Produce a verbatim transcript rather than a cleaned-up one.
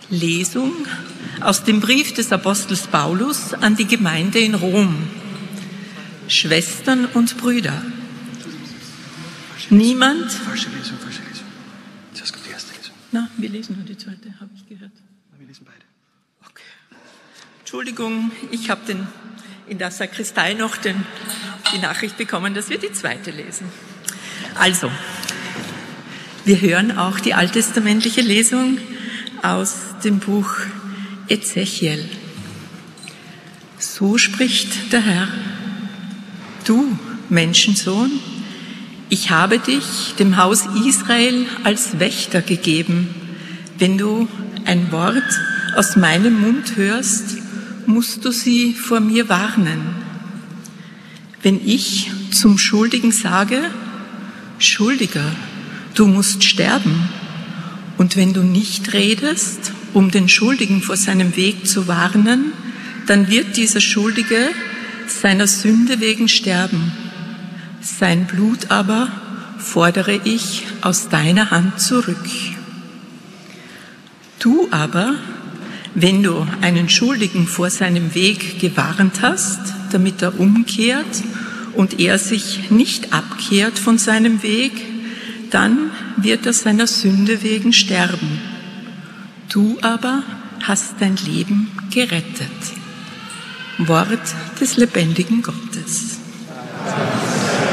Lesung aus dem Brief des Apostels Paulus an die Gemeinde in Rom. Schwestern und Brüder, niemand... Falsche Lesung, falsche Lesung. Das kommt die erste Lesung. Na, wir lesen nur die zweite, habe ich gehört. Wir lesen beide. Okay. Entschuldigung, ich habe den, in der Sakristei noch den, die Nachricht bekommen, dass wir die zweite lesen. Also, wir hören auch die alttestamentliche Lesung aus dem Buch Ezechiel. So spricht der Herr: Du, Menschensohn, ich habe dich dem Haus Israel als Wächter gegeben. Wenn du ein Wort aus meinem Mund hörst, musst du sie vor mir warnen. Wenn ich zum Schuldigen sage: Schuldiger, du musst sterben, und wenn du nicht redest, um den Schuldigen vor seinem Weg zu warnen, dann wird dieser Schuldige seiner Sünde wegen sterben. Sein Blut aber fordere ich aus deiner Hand zurück. Du aber, wenn du einen Schuldigen vor seinem Weg gewarnt hast, damit er umkehrt und er sich nicht abkehrt von seinem Weg, dann wird er seiner Sünde wegen sterben. Du aber hast dein Leben gerettet. Wort des lebendigen Gottes.